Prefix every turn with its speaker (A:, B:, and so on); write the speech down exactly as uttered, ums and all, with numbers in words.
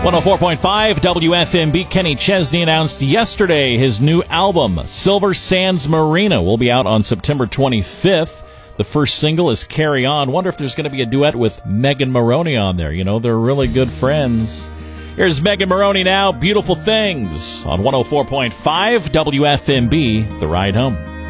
A: one oh four point five W F M B. Kenny Chesney announced yesterday his new album, Silver Sands Marina, will be out on September twenty-fifth. The first single is Carry On. Wonder if there's going to be a duet with Megan Maroney on there. You know, they're really good friends. Here's Megan Maroney now, Beautiful Things, on one oh four point five W F M B, The Ride Home.